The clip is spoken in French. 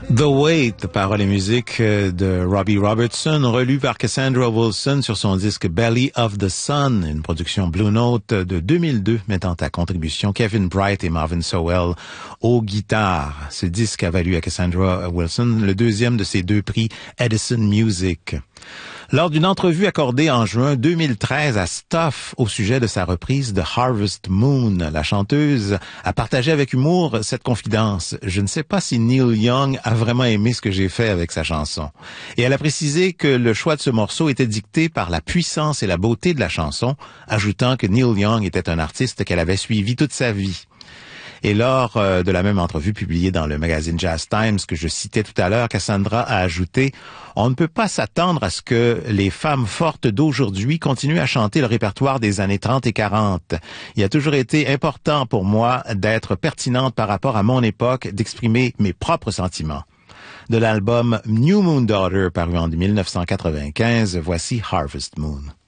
The Wait, paroles et musique de Robbie Robertson, relu par Cassandra Wilson sur son disque Belly of the Sun, une production Blue Note de 2002 mettant à contribution Kevin Bright et Marvin Sowell aux guitares. Ce disque a valu à Cassandra Wilson le deuxième de ses deux prix Edison Music. Lors d'une entrevue accordée en juin 2013 à Stuff au sujet de sa reprise de Harvest Moon, la chanteuse a partagé avec humour cette confidence. Je ne sais pas si Neil Young a vraiment aimé ce que j'ai fait avec sa chanson. Et elle a précisé que le choix de ce morceau était dicté par la puissance et la beauté de la chanson, ajoutant que Neil Young était un artiste qu'elle avait suivi toute sa vie. Et lors de la même entrevue publiée dans le magazine Jazz Times que je citais tout à l'heure, Cassandra a ajouté « On ne peut pas s'attendre à ce que les femmes fortes d'aujourd'hui continuent à chanter le répertoire des années 30 et 40. Il a toujours été important pour moi d'être pertinente par rapport à mon époque, d'exprimer mes propres sentiments. » De l'album New Moon Daughter paru en 1995, voici Harvest Moon.